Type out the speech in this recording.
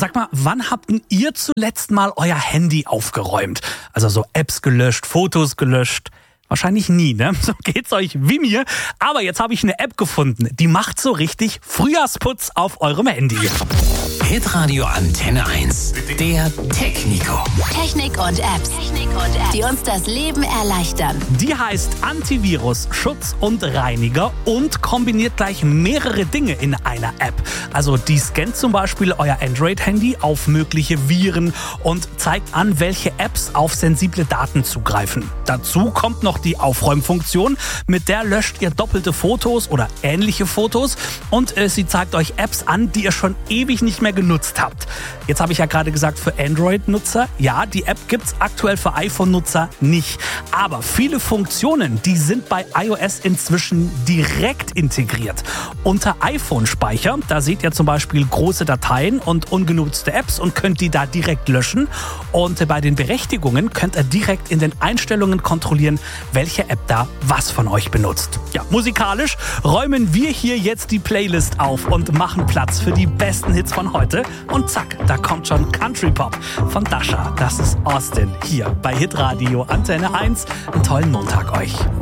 Sag mal, wann habt denn ihr zuletzt mal euer Handy aufgeräumt? Also so Apps gelöscht, Fotos gelöscht? Wahrscheinlich nie, ne? So geht's euch wie mir. Aber jetzt habe ich eine App gefunden, die macht so richtig Frühjahrsputz auf eurem Handy. Hitradio Antenne 1, der Technico. Technik und Apps, die uns das Leben erleichtern. Die heißt Antivirus, Schutz und Reiniger und kombiniert gleich mehrere Dinge in einer App. Also die scannt zum Beispiel euer Android-Handy auf mögliche Viren und zeigt an, welche Apps auf sensible Daten zugreifen. Dazu kommt noch die Aufräumfunktion, mit der löscht ihr doppelte Fotos oder ähnliche Fotos und sie zeigt euch Apps an, die ihr schon ewig nicht mehr genutzt habt. Jetzt habe ich ja gerade gesagt, für Android-Nutzer, ja, die App gibt's aktuell für iPhone-Nutzer nicht. Aber viele Funktionen, die sind bei iOS inzwischen direkt integriert. Unter iPhone-Speicher, da seht ihr zum Beispiel große Dateien und ungenutzte Apps und könnt die da direkt löschen. Und bei den Berechtigungen könnt ihr direkt in den Einstellungen kontrollieren, welche App da was von euch benutzt. Ja, musikalisch räumen wir hier jetzt die Playlist auf und machen Platz für die besten Hits von heute. Und zack, da kommt schon Country Pop von Dasha. Das ist Austin hier bei Hitradio Antenne 1. Einen tollen Montag euch.